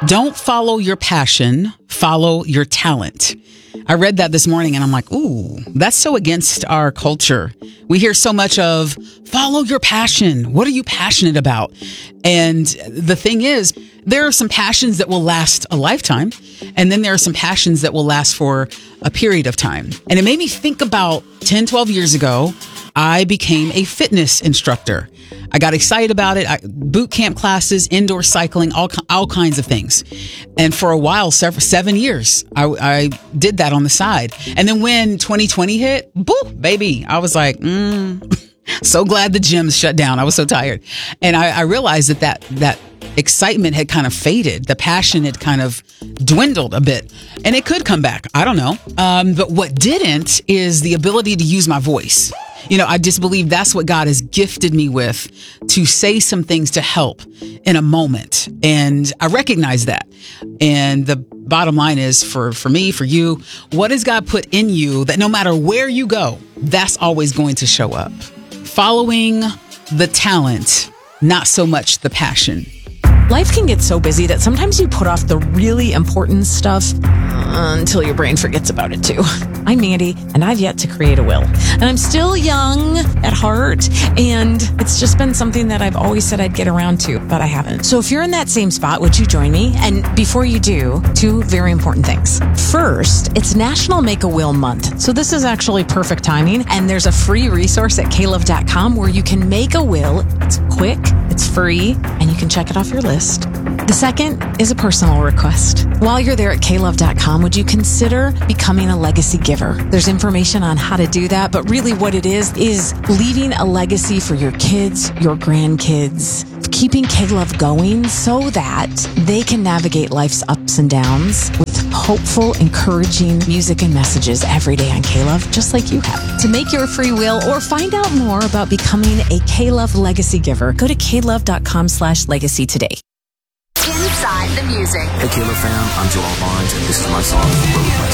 Don't follow your passion, follow your talent. I read that this morning and I'm like, ooh, that's so against our culture. We hear so much of follow your passion. What are you passionate about? And the thing is, there are some passions that will last a lifetime. And then there are some passions that will last for a period of time. And it made me think about 10, 12 years ago, I became a fitness instructor. I got excited about it. Boot camp classes, indoor cycling, all kinds of things. And for a while, 7 years, I did that on the side. And then when 2020 hit, boop, baby, I was like, so glad the gyms shut down. I was so tired. And I realized that excitement had kind of faded. The passion had kind of dwindled a bit, and it could come back. I don't know. But what didn't is the ability to use my voice. You know, I just believe that's what God has gifted me with, to say some things to help in a moment. And I recognize that. And the bottom line is for me, for you, what has God put in you that no matter where you go, that's always going to show up? Following the talent, not so much the passion. Life can get so busy that sometimes you put off the really important stuff until your brain forgets about it too. I'm Mandy, and I've yet to create a will. And I'm still young at heart, and it's just been something that I've always said I'd get around to, but I haven't. So if you're in that same spot, would you join me? And before you do, two very important things. First, it's National Make a Will Month. So this is actually perfect timing, and there's a free resource at klove.com where you can make a will. It's quick, it's free, and you can check it off your list. The second is a personal request. While you're there at klove.com, would you consider becoming a legacy giver? There's information on how to do that, but really what it is leaving a legacy for your kids, your grandkids, keeping K-Love going so that they can navigate life's ups and downs with hopeful, encouraging music and messages every day on K-Love, just like you have. To make your free will or find out more about becoming a K-Love legacy giver, go to klove.com/legacy today. Inside the music. Hey, K-Love fam, I'm Joel Barnes, and this is my song, Road West.